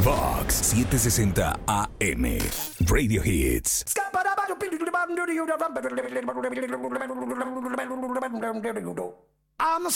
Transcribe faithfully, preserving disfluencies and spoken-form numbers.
Vox setecientos sesenta A M. Radio Hits. I'm